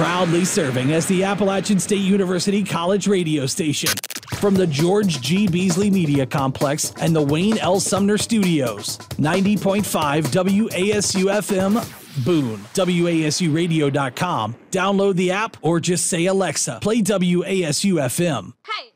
Proudly serving as the Appalachian State University College radio station. From the George G. Beasley Media Complex and the Wayne L. Sumner Studios. 90.5 WASU-FM, Boone. WASUradio.com. Download the app or just say, Alexa, play WASU-FM. Hey!